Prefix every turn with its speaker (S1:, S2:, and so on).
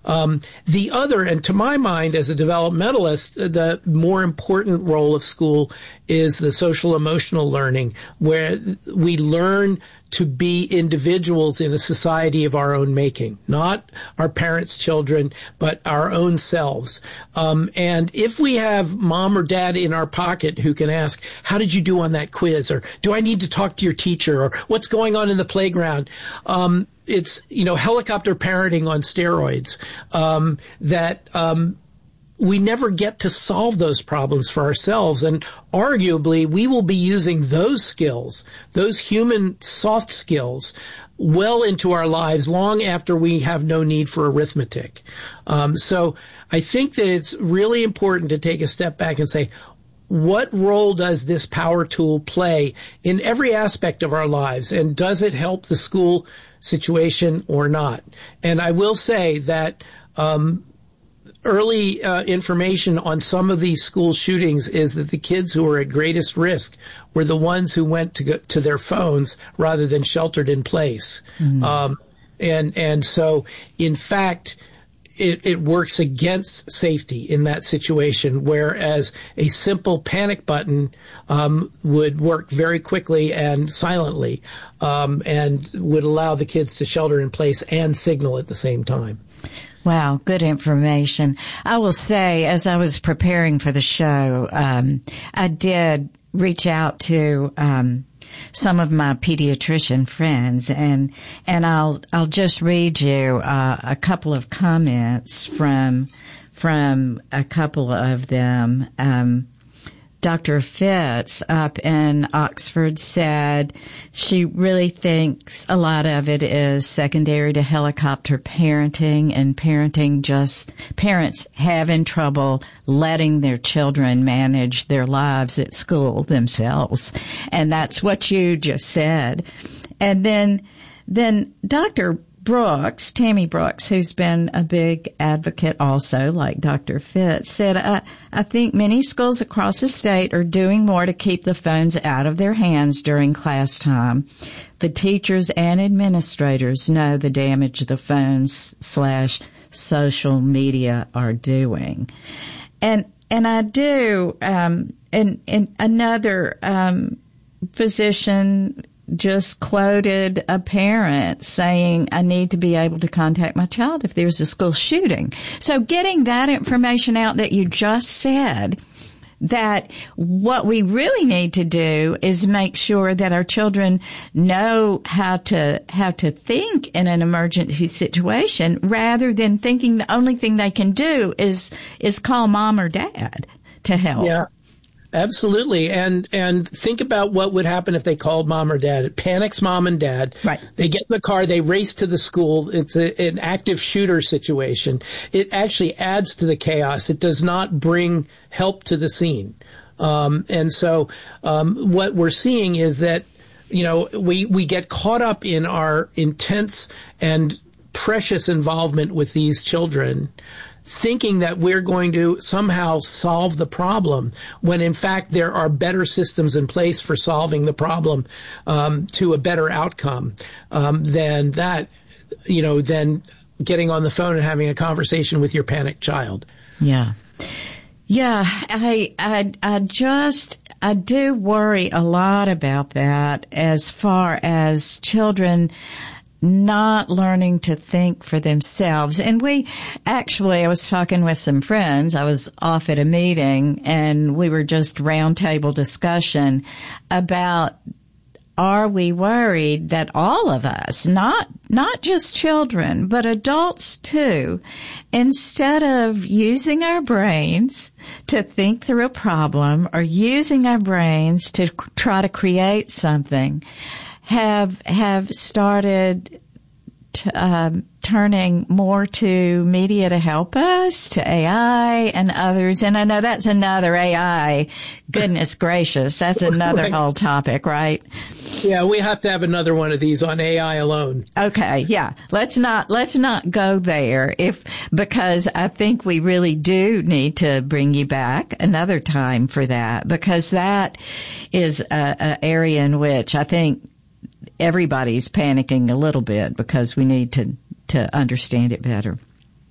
S1: The other, and to my mind as a developmentalist, the more important role of school is the social emotional learning, where we learn to be individuals in a society of our own making, not our parents' children, but our own selves. And if we have mom or dad in our pocket who can ask, how did you do on that quiz? Or do I need to talk to your teacher? Or what's going on in the playground? It's, helicopter parenting on steroids, we never get to solve those problems for ourselves. And arguably, we will be using those skills, those human soft skills, well into our lives long after we have no need for arithmetic. So I think that it's really important to take a step back and say, what role does this power tool play in every aspect of our lives? And does it help the school situation or not? And I will say that, early information on some of these school shootings is that the kids who were at greatest risk were the ones who went to their phones rather than sheltered in place. Mm-hmm. And so, in fact, it works against safety in that situation, whereas a simple panic button would work very quickly and silently, and would allow the kids to shelter in place and signal at the same time.
S2: Wow, good information. I will say, as I was preparing for the show, I did reach out to some of my pediatrician friends, and I'll just read you a couple of comments from a couple of them. Dr. Fitz up in Oxford said she really thinks a lot of it is secondary to helicopter parenting, and parents having trouble letting their children manage their lives at school themselves. And that's what you just said. And then Dr. Brooks, Tammy Brooks, who's been a big advocate also, like Dr. Fitz, said, I think many schools across the state are doing more to keep the phones out of their hands during class time. The teachers and administrators know the damage the phones / social media are doing. And I do, and another, physician just quoted a parent saying, I need to be able to contact my child if there's a school shooting. So getting that information out that you just said, that what we really need to do is make sure that our children know how to think in an emergency situation, rather than thinking the only thing they can do is call mom or dad to help.
S1: Yeah. Absolutely. And think about what would happen if they called mom or dad. It panics mom and dad.
S2: Right.
S1: They get in the car, they race to the school. It's an active shooter situation. It actually adds to the chaos. It does not bring help to the scene. And so, what we're seeing is that, we get caught up in our intense and precious involvement with these children, thinking that we're going to somehow solve the problem, when in fact there are better systems in place for solving the problem to a better outcome than that, than getting on the phone and having a conversation with your panicked child.
S2: Yeah. Yeah, I do worry a lot about that, as far as children not learning to think for themselves. And I was talking with some friends. I was off at a meeting, and we were just roundtable discussion about, are we worried that all of us, not just children, but adults too, instead of using our brains to think through a problem or using our brains to try to create something, have started turning more to media to help us, to AI and others. And I know that's another AI. Goodness gracious, that's another whole topic, right?
S1: Yeah, we have to have another one of these on AI alone.
S2: Okay, yeah. Let's not go there, because I think we really do need to bring you back another time for that, because that is an area in which I think everybody's panicking a little bit, because we need to understand it better.